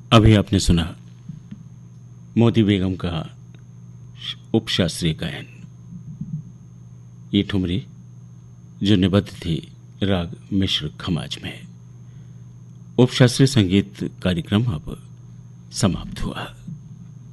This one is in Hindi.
अभी आपने सुना मोती बेगम का उपशास्त्रीय गायन। ये ठुमरी जो निबद्ध थी राग मिश्र खमाज में। उपशास्त्रीय संगीत कार्यक्रम अब समाप्त हुआ।